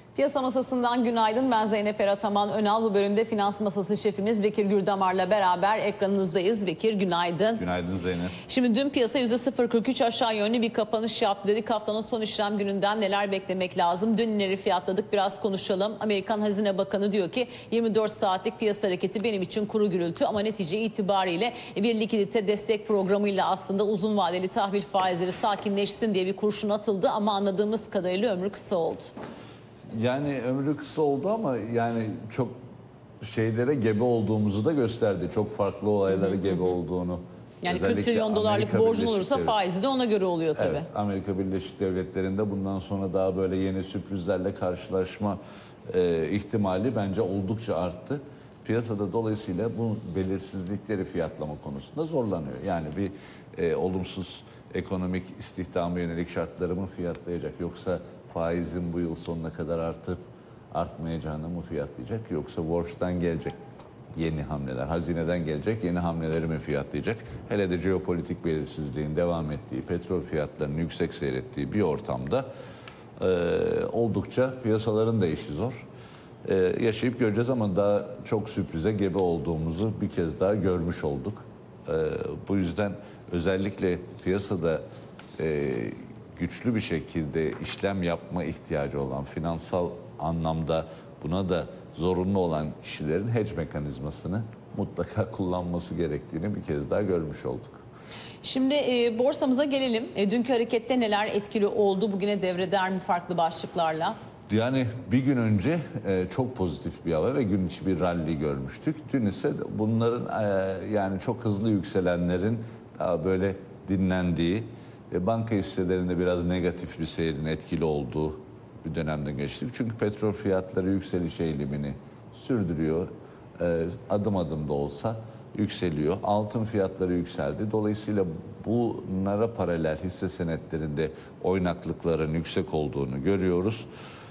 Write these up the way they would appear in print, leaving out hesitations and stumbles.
Piyasa masasından günaydın. Ben Zeynep Erataman Önal. Bu bölümde finans masası şefimiz Bekir Gürdamar'la beraber ekranınızdayız. Bekir günaydın. Günaydın Zeynep. Şimdi dün piyasa %0,43 aşağı yönlü bir kapanış yaptı dedik. Haftanın son işlem gününden neler beklemek lazım? Dün neleri fiyatladık biraz konuşalım. Amerikan Hazine Bakanı diyor ki 24 saatlik piyasa hareketi benim için kuru gürültü ama netice itibariyle bir likidite destek programıyla aslında uzun vadeli tahvil faizleri sakinleşsin diye bir kurşun atıldı ama anladığımız kadarıyla ömrü kısa oldu. Yani ömrü kısa oldu ama yani çok şeylere gebe olduğumuzu da gösterdi. Çok farklı olaylara gebe olduğunu. Yani Özellikle 40 trilyon dolarlık Amerika borcun Birleşik olursa faizi de ona göre oluyor tabii. Evet, Amerika Birleşik Devletleri'nde bundan sonra daha böyle yeni sürprizlerle karşılaşma ihtimali bence oldukça arttı. Piyasada dolayısıyla bu belirsizlikleri fiyatlama konusunda zorlanıyor. Yani bir olumsuz ekonomik istihdama yönelik şartları mı fiyatlayacak, yoksa faizin bu yıl sonuna kadar artıp artmayacağını mı fiyatlayacak, yoksa borçtan gelecek yeni hamleler, hazineden gelecek yeni hamleleri mi fiyatlayacak? Hele de jeopolitik belirsizliğin devam ettiği, petrol fiyatlarının yüksek seyrettiği bir ortamda oldukça piyasaların da işi zor. Yaşayıp göreceğiz ama daha çok sürprize gebe olduğumuzu bir kez daha görmüş olduk. Bu yüzden özellikle piyasada güçlü bir şekilde işlem yapma ihtiyacı olan, finansal anlamda buna da zorunlu olan kişilerin hedge mekanizmasını mutlaka kullanması gerektiğini bir kez daha görmüş olduk. Şimdi borsamıza gelelim. Dünkü harekette neler etkili oldu? Bugüne devreder mi farklı başlıklarla? Yani bir gün önce çok pozitif bir hava ve gün içi bir rally görmüştük. Dün ise bunların yani çok hızlı yükselenlerin daha böyle dinlendiği, banka hisselerinde biraz negatif bir seyrin etkili olduğu bir dönemden geçtik. Çünkü petrol fiyatları yükseliş eğilimini sürdürüyor. Adım adım da olsa yükseliyor. Altın fiyatları yükseldi. Dolayısıyla bunlara paralel hisse senetlerinde oynaklıkların yüksek olduğunu görüyoruz.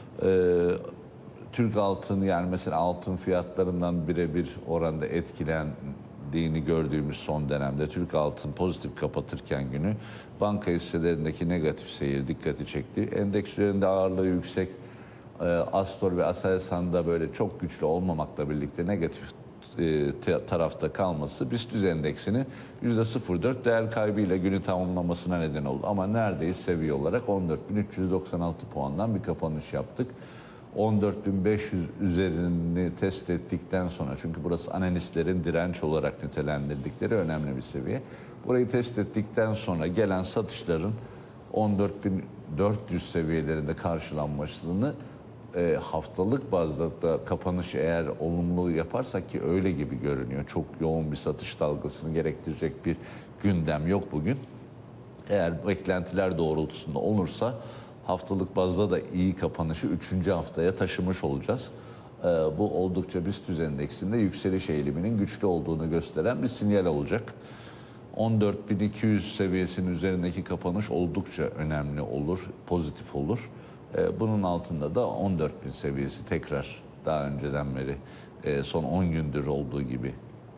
Türk altını, yani mesela altın fiyatlarından birebir oranda etkilendiğini gördüğümüz son dönemde Türk altın pozitif kapatırken günü banka hisselerindeki negatif seyir dikkati çekti. Endekslerinde ağırlığı yüksek Astor ve Aselsan'da böyle çok güçlü olmamakla birlikte negatif tarafta kalması BIST endeksinin %0,4 değer kaybıyla günü tamamlamasına neden oldu. Ama neredeyse seviye olarak 14.396 puandan bir kapanış yaptık. 14.500 üzerini test ettikten sonra, çünkü burası analistlerin direnç olarak nitelendirdikleri önemli bir seviye. Burayı test ettikten sonra gelen satışların 14.400 seviyelerinde karşılanmasını haftalık bazda da kapanış eğer olumlu yaparsak, ki öyle gibi görünüyor. Çok yoğun bir satış dalgasını gerektirecek bir gündem yok bugün. Eğer beklentiler doğrultusunda olursa haftalık bazda da iyi kapanışı 3. haftaya taşımış olacağız. Bu oldukça BIST endeksinde yükseliş eğiliminin güçlü olduğunu gösteren bir sinyal olacak. 14.200 seviyesinin üzerindeki kapanış oldukça önemli olur, pozitif olur. Bunun altında da 14.000 seviyesi tekrar daha önceden beri son 10 gündür olduğu gibi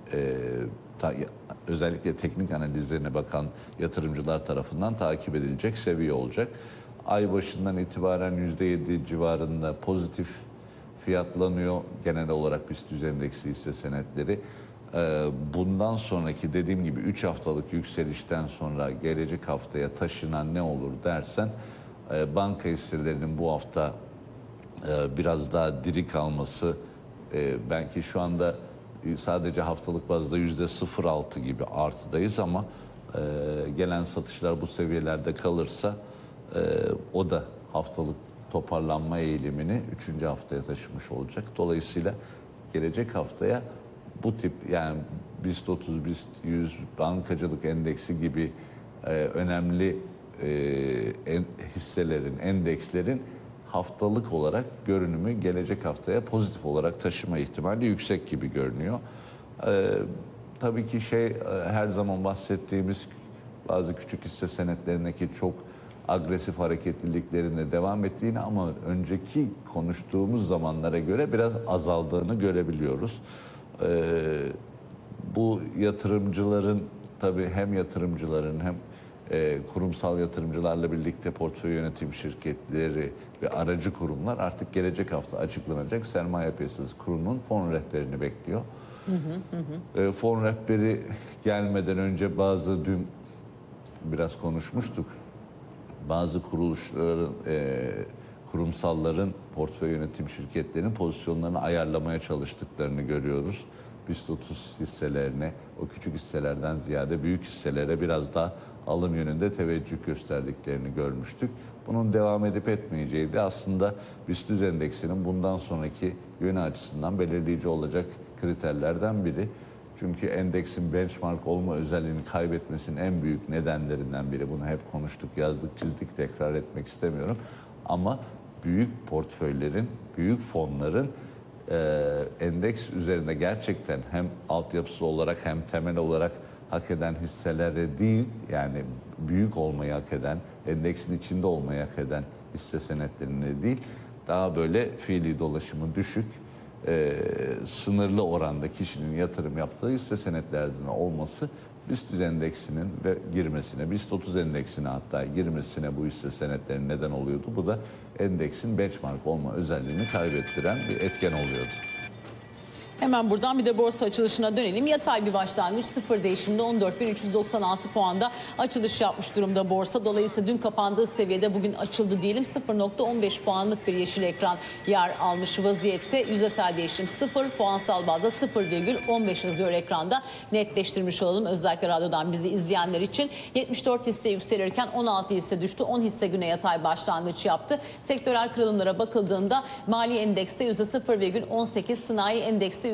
özellikle teknik analizlerine bakan yatırımcılar tarafından takip edilecek seviye olacak. Ay başından itibaren %7 civarında pozitif fiyatlanıyor genel olarak BIST endeksi hisse senetleri. Bundan sonraki dediğim gibi 3 haftalık yükselişten sonra gelecek haftaya taşınan ne olur dersen, banka hisselerinin bu hafta biraz daha diri kalması, belki şu anda sadece haftalık bazda %0,6 gibi artıdayız ama gelen satışlar bu seviyelerde kalırsa o da haftalık toparlanma eğilimini 3. haftaya taşımış olacak. Dolayısıyla gelecek haftaya bu tip, yani BIST 30, BIST 100, bankacılık endeksi gibi önemli hisselerin, endekslerin haftalık olarak görünümü gelecek haftaya pozitif olarak taşıma ihtimali yüksek gibi görünüyor. Tabii ki her zaman bahsettiğimiz bazı küçük hisse senetlerindeki çok agresif hareketliliklerinde devam ettiğini ama önceki konuştuğumuz zamanlara göre biraz azaldığını görebiliyoruz. Bu yatırımcıların, tabii hem yatırımcıların hem kurumsal yatırımcılarla birlikte portföy yönetim şirketleri ve aracı kurumlar artık gelecek hafta açıklanacak sermaye piyasası kurulunun fon rehberini bekliyor. Fon rehberi gelmeden önce dün biraz konuşmuştuk. Bazı kuruluşların, kurumsalların, portföy yönetim şirketlerinin pozisyonlarını ayarlamaya çalıştıklarını görüyoruz. BIST 30 hisselerine, o küçük hisselerden ziyade büyük hisselere biraz daha alım yönünde teveccüh gösterdiklerini görmüştük. Bunun devam edip etmeyeceği de aslında BIST endeksinin bundan sonraki yönü açısından belirleyici olacak kriterlerden biri. Çünkü endeksin benchmark olma özelliğini kaybetmesinin en büyük nedenlerinden biri. Bunu hep konuştuk, yazdık, çizdik, tekrar etmek istemiyorum. Ama büyük portföylerin, büyük fonların endeks üzerinde gerçekten hem altyapısı olarak hem temel olarak hak eden hisselere değil, yani büyük olmayı hak eden, endeksin içinde olmayı hak eden hisse senetlerine değil, daha böyle fiili dolaşımı düşük, sınırlı oranda kişinin yatırım yaptığı hisse senetlerinin olması BIST endeksinin ve girmesine, BIST 30 endeksine hatta girmesine bu hisse senetlerinin neden oluyordu. Bu da endeksin benchmark olma özelliğini kaybettiren bir etken oluyordu. Hemen buradan bir de borsa açılışına dönelim. Yatay bir başlangıç, sıfır değişimde 14.396 puanda açılış yapmış durumda borsa. Dolayısıyla dün kapandığı seviyede bugün açıldı diyelim. 0.15 puanlık bir yeşil ekran yer almış vaziyette. Yüzdesel değişim 0, puansal bazda 0,15 yazıyor ekranda. Netleştirmiş olalım özellikle radyodan bizi izleyenler için. 74 hisse yükselirken 16 hisse düştü. 10 hisse güne yatay başlangıç yaptı. Sektörel kırılımlara bakıldığında mali endekste %0,18, sanayi endekste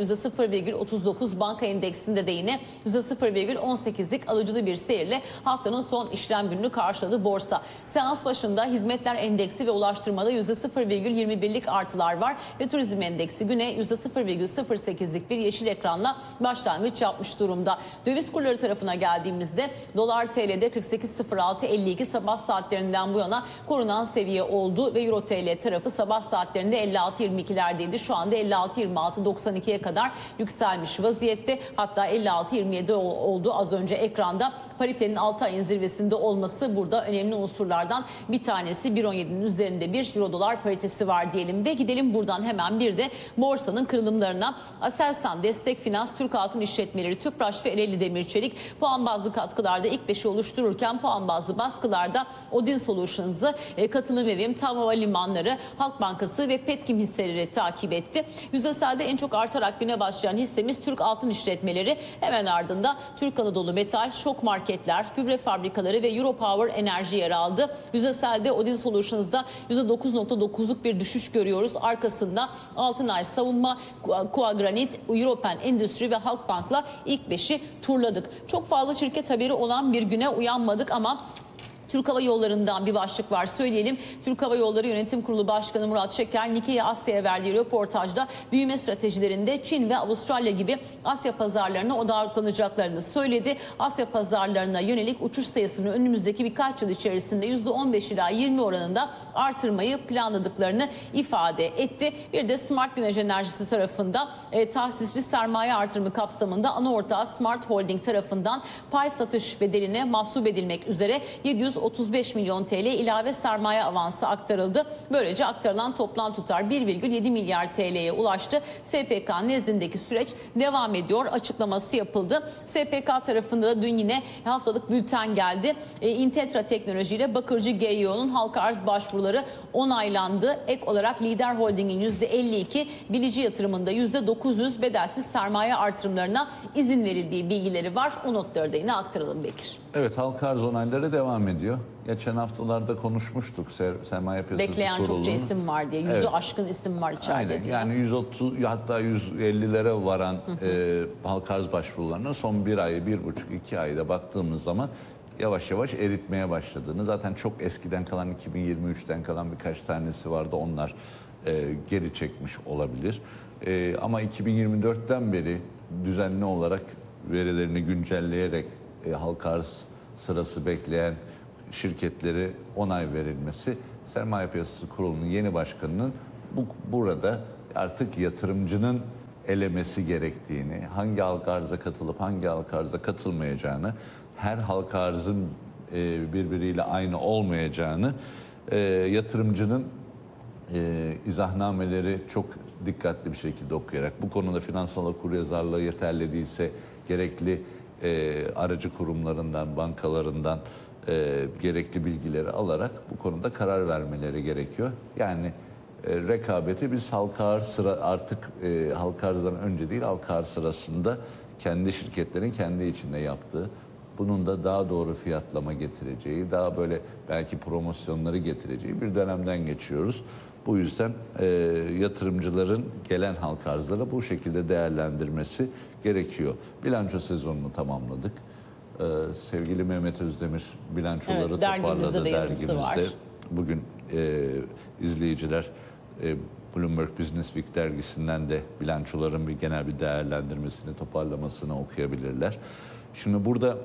%0,39, banka endeksinde de yine %0,18'lik alıcılı bir seyirle haftanın son işlem gününü karşıladı borsa. Seans başında hizmetler endeksi ve ulaştırmada %0,21'lik artılar var ve turizm endeksi güne %0,08'lik bir yeşil ekranla başlangıç yapmış durumda. Döviz kurları tarafına geldiğimizde dolar TL'de 48.06.52 sabah saatlerinden bu yana korunan seviye oldu ve euro TL tarafı sabah saatlerinde 56.22'lerdeydi. Şu anda 56.26.92'ye kadar yükselmiş vaziyette. Hatta 56.27 oldu az önce ekranda. Paritenin 6 ayın zirvesinde olması burada önemli unsurlardan bir tanesi. 1.17'nin üzerinde bir euro dolar paritesi var diyelim ve gidelim buradan hemen bir de borsanın kırılımlarına. Aselsan, Destek Finans, Türk Altın İşletmeleri, Tüpraş ve Ereğli Demir Çelik puan bazlı katkılarda ilk 5'i oluştururken puan bazlı baskılarda Odin Solutions'ı, Katılım Evim, TAV Havalimanları, Halk Bankası ve Petkim hisseleri takip etti. Yüzdeselde en çok artarak güne başlayan hissemiz Türk Altın İşletmeleri. Hemen ardında Türk Anadolu Metal, Şok Marketler, Gübre Fabrikaları ve Europower Enerji yer aldı. Yüzdeselde Odin Solutions'da %9.9'luk bir düşüş görüyoruz. Arkasında Altınay Savunma, Kuagranit, Europen Endüstri ve Halkbank'la ilk 5'i turladık. Çok fazla şirket haberi olan bir güne uyanmadık ama Türk Hava Yolları'ndan bir başlık var söyleyelim. Türk Hava Yolları Yönetim Kurulu Başkanı Murat Şeker, Nikkei Asya'ya verdiği röportajda büyüme stratejilerinde Çin ve Avustralya gibi Asya pazarlarına odaklanacaklarını söyledi. Asya pazarlarına yönelik uçuş sayısını önümüzdeki birkaç yıl içerisinde %15 ila 20 oranında artırmayı planladıklarını ifade etti. Bir de Smart Güneş Enerjisi tarafında tahsisli sermaye artırımı kapsamında ana ortağı Smart Holding tarafından pay satış bedeline mahsup edilmek üzere 735 milyon TL ilave sermaye avansı aktarıldı. Böylece aktarılan toplam tutar 1,7 milyar TL'ye ulaştı. SPK nezdindeki süreç devam ediyor açıklaması yapıldı. SPK tarafında da dün yine haftalık bülten geldi. Intetra Teknoloji ile Bakırcı GYO'nun halka arz başvuruları onaylandı. Ek olarak Lider Holding'in %52, Bilici Yatırımı'nda %900 bedelsiz sermaye artırımlarına izin verildiği bilgileri var. O notları da yine aktaralım Bekir. Evet, halka arz onayları devam ediyor. Geçen haftalarda konuşmuştuk sermaye piyasası bekleyen kurulunu. çokça isim var diye. 100'ü aşkın isim var içeride Aynen, diye. yani 130 hatta 150'lere varan halka arz başvurularına son bir ay, 1,5, 2 ayda baktığımız zaman yavaş yavaş eritmeye başladığını, zaten çok eskiden kalan 2023'ten kalan birkaç tanesi vardı, onlar geri çekmiş olabilir. Ama 2024'ten beri düzenli olarak verilerini güncelleyerek halka arz sırası bekleyen şirketleri onay verilmesi, Sermaye Piyasası Kurulu'nun yeni başkanının burada artık yatırımcının elemesi gerektiğini, hangi halka arza katılıp hangi halka arza katılmayacağını, her halka arzın birbiriyle aynı olmayacağını yatırımcının izahnameleri çok dikkatli bir şekilde okuyarak, bu konuda finansal okuryazarlığı yeterli değilse gerekli aracı kurumlarından, bankalarından gerekli bilgileri alarak bu konuda karar vermeleri gerekiyor. Yani rekabeti biz halka arz sıra artık halka arzdan önce değil, halka arz sırasında kendi şirketlerin kendi içinde yaptığı, bunun da daha doğru fiyatlama getireceği, daha böyle belki promosyonları getireceği bir dönemden geçiyoruz. Bu yüzden yatırımcıların gelen halka arzları bu şekilde değerlendirmesi gerekiyor. Bilanço sezonunu tamamladık. Sevgili Mehmet Özdemir bilançoları toparladı dergimizde. Var. Bugün izleyiciler Bloomberg Business Week dergisinden de bilançoların genel bir değerlendirmesini, toparlamasını okuyabilirler. Şimdi burada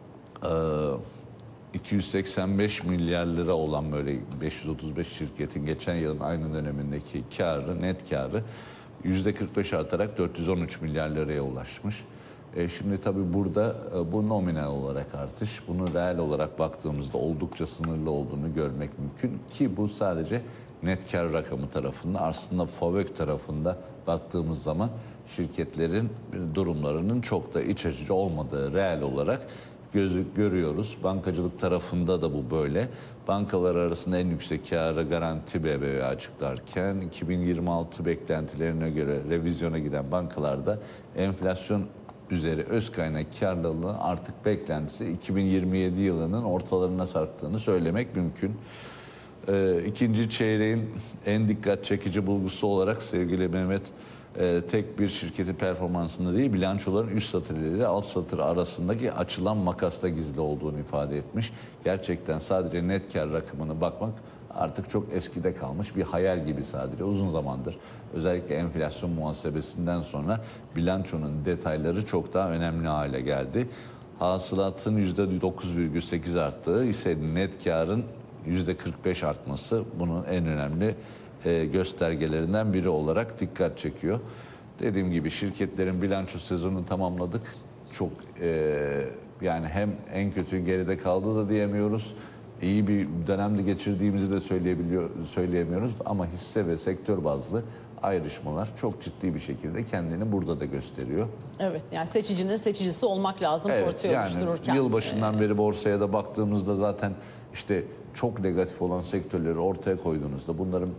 285 milyar lira olan böyle 535 şirketin geçen yılın aynı dönemindeki karı, net karı %45 artarak 413 milyar liraya ulaşmış. Şimdi tabii burada bu nominal olarak artış, bunu reel olarak baktığımızda oldukça sınırlı olduğunu görmek mümkün ki bu sadece net kar rakamı tarafında, aslında FAVÖK tarafında baktığımız zaman şirketlerin durumlarının çok da iç açıcı olmadığı reel olarak görüyoruz. Bankacılık tarafında da bu böyle. Bankalar arasında en yüksek karı Garanti BBVA açıklarken 2026 beklentilerine göre revizyona giden bankalarda enflasyon üzeri öz kaynak karlılığının artık beklentisi 2027 yılının ortalarına sarktığını söylemek mümkün. İkinci çeyreğin en dikkat çekici bulgusu olarak sevgili Mehmet, tek bir şirketin performansında değil, bilançoların üst satır ile alt satır arasındaki açılan makasta gizli olduğunu ifade etmiş. Gerçekten sadece net kar rakamına bakmak artık çok eskide kalmış bir hayal gibi sadece. Uzun zamandır özellikle enflasyon muhasebesinden sonra bilançonun detayları çok daha önemli hale geldi. Hasılatın %9,8 arttığı ise net karın %45 artması bunun en önemli göstergelerinden biri olarak dikkat çekiyor. Dediğim gibi şirketlerin bilanço sezonunu tamamladık. Çok yani hem en kötü geride kaldı da diyemiyoruz. İyi bir dönemde geçirdiğimizi de söyleyemiyoruz ama hisse ve sektör bazlı ayrışmalar çok ciddi bir şekilde kendini burada da gösteriyor. Evet, yani seçicinin seçicisi olmak lazım portföy oluştururken. Yılbaşından beri borsaya da baktığımızda zaten işte çok negatif olan sektörleri ortaya koyduğunuzda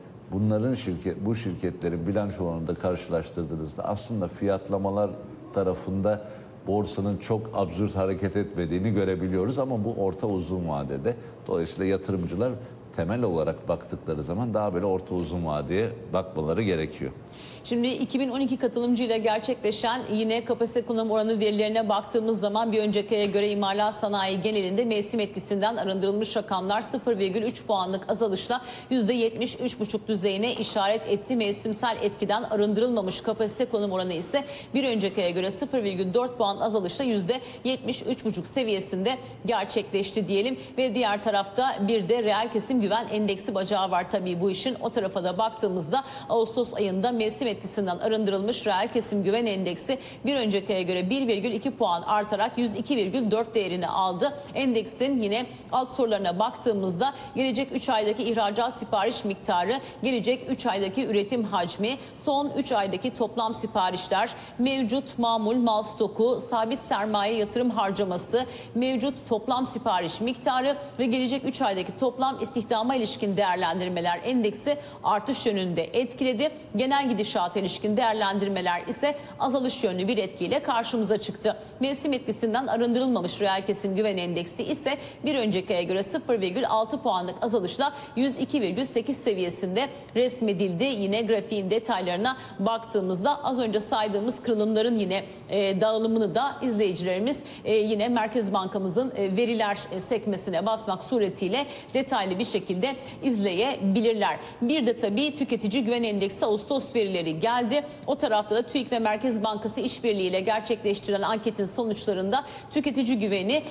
bu şirketlerin bilançolarını da karşılaştırdığınızda aslında fiyatlamalar tarafında borsanın çok absürt hareket etmediğini görebiliyoruz ama bu orta uzun vadede. Dolayısıyla yatırımcılar temel olarak baktıkları zaman daha böyle orta uzun vadeye bakmaları gerekiyor. Şimdi 2012 katılımcıyla gerçekleşen yine kapasite kullanım oranı verilerine baktığımız zaman bir önceki aya göre imalat sanayi genelinde mevsim etkisinden arındırılmış rakamlar 0,3 puanlık azalışla %73,5 düzeyine işaret etti. Mevsimsel etkiden arındırılmamış kapasite kullanım oranı ise bir önceki aya göre 0,4 puan azalışla %73,5 seviyesinde gerçekleşti diyelim. Ve diğer tarafta bir de reel kesim güven endeksi bacağı var tabii bu işin. O tarafa da baktığımızda Ağustos ayında mevsim etkisinden arındırılmış reel kesim güven endeksi bir önceki aya göre 1,2 puan artarak 102,4 değerini aldı. Endeksin yine alt sorularına baktığımızda gelecek 3 aydaki ihracat sipariş miktarı, gelecek 3 aydaki üretim hacmi, son 3 aydaki toplam siparişler, mevcut mamul mal stoku, sabit sermaye yatırım harcaması, mevcut toplam sipariş miktarı ve gelecek 3 aydaki toplam istihdama ilişkin değerlendirmeler endeksi artış yönünde etkiledi. Genel gidişat ilişkin değerlendirmeler ise azalış yönlü bir etkiyle karşımıza çıktı. Mevsim etkisinden arındırılmamış reel kesim güven endeksi ise bir önceki aya göre 0,6 puanlık azalışla 102,8 seviyesinde resmedildi. Yine grafiğin detaylarına baktığımızda az önce saydığımız kırılımların yine dağılımını da izleyicilerimiz yine Merkez Bankamızın veriler sekmesine basmak suretiyle detaylı bir şekilde izleyebilirler. Bir de tabii tüketici güven endeksi Ağustos verileri geldi. O tarafta da TÜİK ve Merkez Bankası işbirliğiyle gerçekleştirilen anketin sonuçlarında tüketici güveni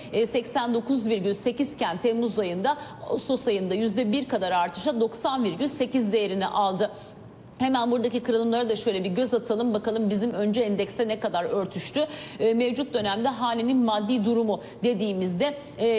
89,8 iken Temmuz ayında Ağustos ayında %1 kadar artışa 90,8 değerini aldı. Hemen buradaki kırılımlara da şöyle bir göz atalım. Bakalım bizim önce endekste ne kadar örtüştü. Mevcut dönemde hanenin maddi durumu dediğimizde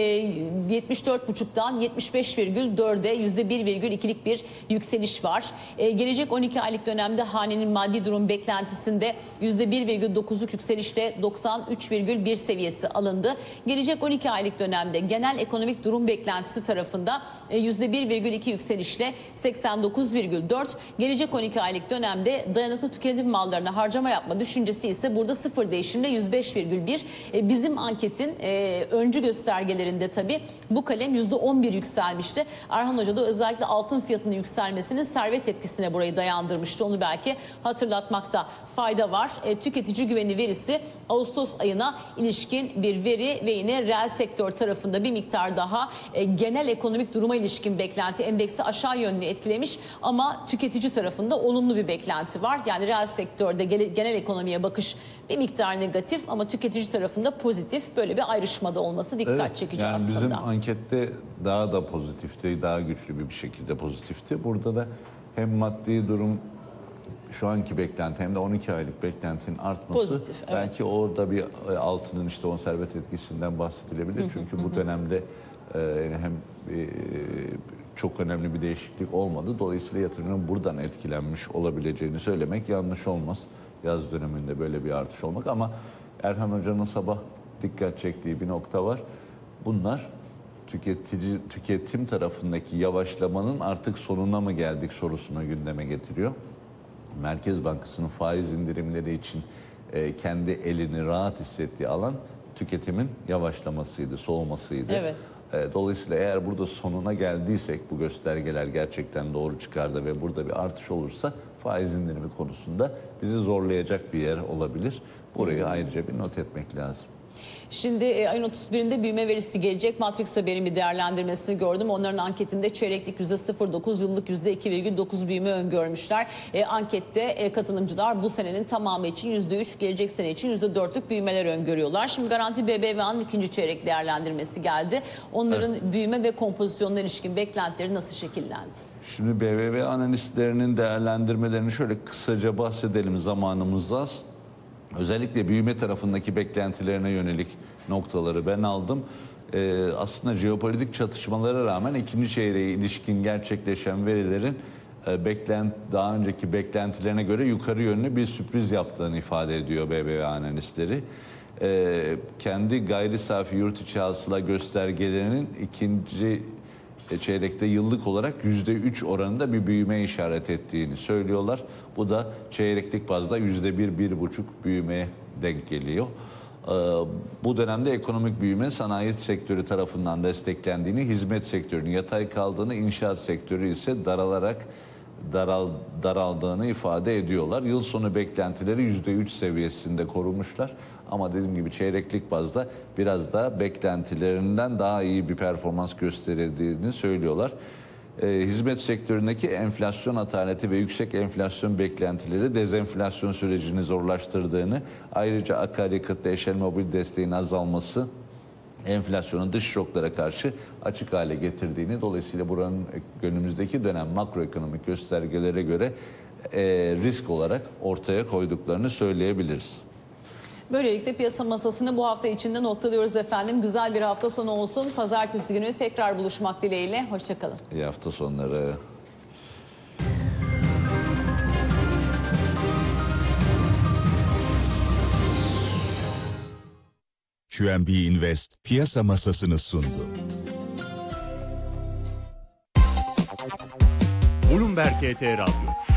74,5'dan 75,4'e %1,2'lik bir yükseliş var. Gelecek 12 aylık dönemde hanenin maddi durum beklentisinde %1,9'luk yükselişle 93,1 seviyesi alındı. Gelecek 12 aylık dönemde genel ekonomik durum beklentisi tarafında %1,2 yükselişle 89,4. Gelecek 12 aylık dönemde dayanıklı tüketim mallarına harcama yapma düşüncesi ise burada sıfır değişimle 105,1. Bizim anketin öncü göstergelerinde tabii bu kalem %11 yükselmişti. Erhan Hoca da özellikle altın fiyatının yükselmesinin servet etkisine burayı dayandırmıştı. Onu belki hatırlatmakta fayda var. Tüketici güveni verisi Ağustos ayına ilişkin bir veri ve yine reel sektör tarafında bir miktar daha genel ekonomik duruma ilişkin beklenti endeksi aşağı yönlü etkilemiş ama tüketici tarafında olumlu bir beklenti var. Yani reel sektörde genel ekonomiye bakış bir miktar negatif ama tüketici tarafında pozitif. Böyle bir ayrışmada olması dikkat çekici yani aslında. Bizim ankette daha da pozitifti, daha güçlü bir şekilde pozitifti. Burada da hem maddi durum şu anki beklenti hem de 12 aylık beklentinin artması pozitif, evet. Belki orada bir altının işte o servet etkisinden bahsedilebilir. Çünkü bu dönemde hem çok önemli bir değişiklik olmadı. Dolayısıyla yatırımın buradan etkilenmiş olabileceğini söylemek yanlış olmaz. Yaz döneminde böyle bir artış olmak ama Erhan Hoca'nın sabah dikkat çektiği bir nokta var. Bunlar tüketim tarafındaki yavaşlamanın artık sonuna mı geldik sorusunu gündeme getiriyor. Merkez Bankası'nın faiz indirimleri için kendi elini rahat hissettiği alan tüketimin yavaşlamasıydı, soğumasıydı. Evet. Dolayısıyla eğer burada sonuna geldiysek bu göstergeler gerçekten doğru çıkardı ve burada bir artış olursa faiz indirimi konusunda bizi zorlayacak bir yer olabilir. Burayı ayrıca bir not etmek lazım. Şimdi ayın 31'inde büyüme verisi gelecek. Matrix Haber'in bir değerlendirmesini gördüm. Onların anketinde çeyreklik %0,9, yıllık %2,9 büyüme öngörmüşler. Ankette katılımcılar bu senenin tamamı için %3, gelecek sene için %4'lük büyümeler öngörüyorlar. Şimdi Garanti BBVA'nın ikinci çeyrek değerlendirmesi geldi. Onların büyüme ve kompozisyonuna ilişkin beklentileri nasıl şekillendi? Şimdi BBVA analistlerinin değerlendirmelerini şöyle kısaca bahsedelim, zamanımız az. Özellikle büyüme tarafındaki beklentilerine yönelik noktaları ben aldım. Aslında jeopolitik çatışmalara rağmen ikinci çeyreğe ilişkin gerçekleşen verilerin daha önceki beklentilerine göre yukarı yönlü bir sürpriz yaptığını ifade ediyor BBVA analistleri. Kendi gayri safi yurt içi hasıla göstergelerinin ikinci çeyrekte yıllık olarak %3 oranında bir büyüme işaret ettiğini söylüyorlar. Bu da çeyreklik bazda %1-1,5 büyümeye denk geliyor. Bu dönemde ekonomik büyüme sanayi sektörü tarafından desteklendiğini, hizmet sektörünün yatay kaldığını, inşaat sektörü ise daraldığını ifade ediyorlar. Yıl sonu beklentileri %3 seviyesinde korumuşlar. Ama dediğim gibi çeyreklik bazda biraz daha beklentilerinden daha iyi bir performans gösterildiğini söylüyorlar. Hizmet sektöründeki enflasyon ataleti ve yüksek enflasyon beklentileri dezenflasyon sürecini zorlaştırdığını, ayrıca akaryakıt ve eşel mobil desteğin azalması enflasyonun dış şoklara karşı açık hale getirdiğini, dolayısıyla buranın önümüzdeki dönem makroekonomik göstergelere göre risk olarak ortaya koyduklarını söyleyebiliriz. Böylelikle piyasa masasını bu hafta içinde noktalıyoruz efendim. Güzel bir hafta sonu olsun. Pazartesi günü tekrar buluşmak dileğiyle. Hoşçakalın. İyi hafta sonları. QNB Invest piyasa masasını sundu. Bloomberg HT Radyo.